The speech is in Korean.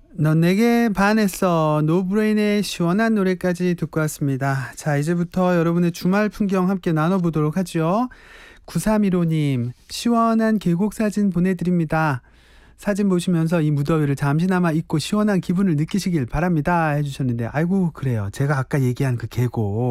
넌 내게 반했어. 노브레인의 시원한 노래까지 듣고 왔습니다. 자, 이제부터 여러분의 주말 풍경 함께 나눠보도록 하죠. 9315님, 시원한 계곡 사진 보내드립니다. 사진 보시면서 이 무더위를 잠시나마 잊고 시원한 기분을 느끼시길 바랍니다 해주셨는데, 아이고 그래요. 제가 아까 얘기한 그 계곡